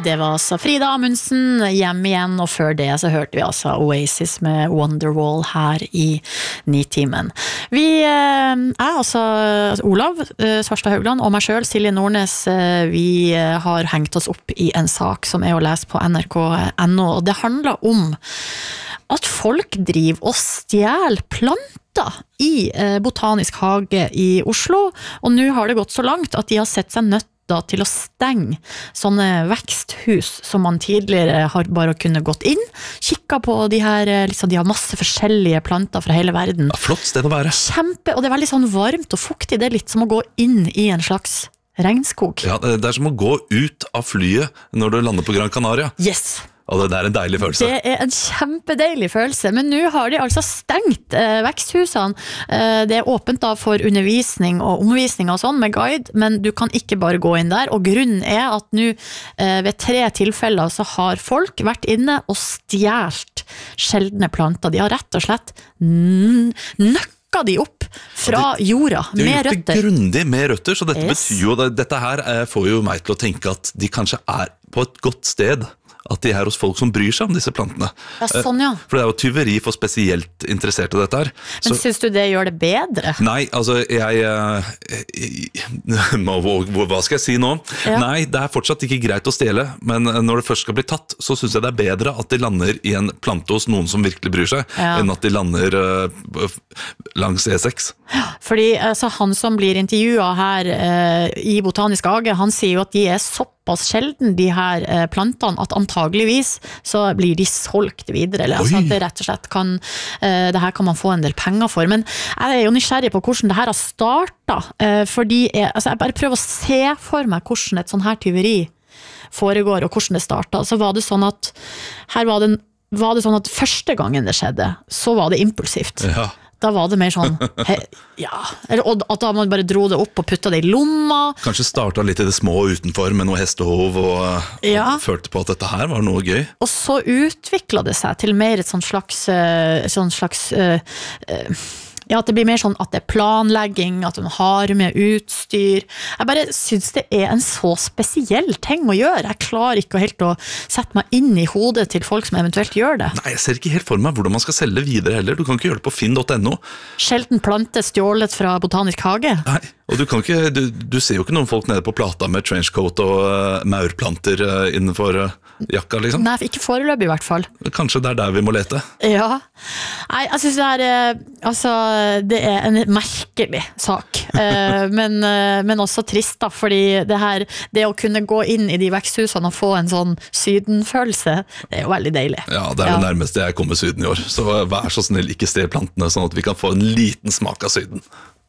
Det var altså Frida Amundsen hjem igjen, og før det så hørte vi altså Oasis med Wonderwall her i Nitimen. Vi altså Olav Svarstad Haugland og meg selv, Silje Nordnes, vi har hengt oss opp i en sak som er å lese på nrk.no, og det handler om at folk driver og stjæler planter i Botanisk hage i Oslo, og nå har det gått så langt at de har sett seg nødt til å stenge sånne veksthus som man tidligere har bare kunnet gått inn, kikket på de her, liksom, de har masse forskjellige planter fra hele verden. Ja, flott sted å være. Kjempe, og det er veldig sånn varmt og fuktig, det er litt som å gå inn i en slags regnskog. Ja, det er som å gå ut av flyet når du lander på Gran Canaria. Yes! Og det er en deilig følelse. Det er en kjempedeilig følelse, men nå har de altså stengt veksthusene. Det er åpent da for undervisning og omvisning og sånn med guide, men du kan ikke bare gå inn der, og grunnen er at nå ved 3 tilfeller så har folk vært inne og stjert sjeldne planter. De har rett og slett nøkka de opp fra jorda med røtter. De har gjort det grundig med røtter, så dette betyr jo, dette her får jo meg til å tenke at de kanskje er på et godt sted, at de er hos folk som bryr seg om disse plantene. Ja, sånn ja. For det er jo tyveri for spesielt interesserte dette her. Men synes du det gjør det bedre? Nei, altså hva skal jeg si nå? Ja. Nei, det er fortsatt ikke greit å stjele, men når det først skal bli tatt, så synes jeg det er bedre at de lander i en plante hos noen som virkelig bryr seg, enn at de lander langs E6. Fordi altså, han som blir intervjuet her i Botanisk hage, han sier jo at de er såpass sjelden, de her plantene, at antageligvis så blir de solgt videre, eller altså at det rett og slett kan, det her kan man få en del penger for, men jeg er jo nysgjerrig på hvordan det her har startet, fordi altså, jeg bare prøver å se for meg hvordan et sånn her tyveri foregår, og hvordan det startet. Så var det sånn at her var det sånn at første gangen det skjedde, så var det impulsivt. Ja. Da var det mer sånn, eller at da man bare dro det opp og puttet det i lomma. Kanskje startet litt i det små utenfor med noe hestehov og følte på at dette her var noe gøy. Og så utviklet det seg til mer et sånn slags at det blir mer sånn at det er planlegging, at de har med utstyr. Jeg bare synes det er en så spesiell ting å gjøre. Jeg klarer ikke helt å sette meg inn i hodet til folk som eventuelt gjør det. Nei, jeg ser ikke helt for meg hvordan man skal selge videre heller. Du kan ikke gjøre det på finn.no. Sjelden plante stjålet fra Botanisk hage. Nei, og du ser jo ikke noen folk nede på plata med trenchcoat og maurplanter innenfor jakka, liksom. Nei, ikke foreløpig i hvert fall. Kanskje det er der vi må lete. Ja. Nei, jeg synes det er en merkelig sak, men også trist da, fordi det å kunne gå inn i de veksthusene og få en sånn sydenfølelse, det er jo veldig deilig. Ja, det er det nærmeste jeg kommer syden i år, så vær så snill, ikke stjel plantene sånn at vi kan få en liten smak av syden.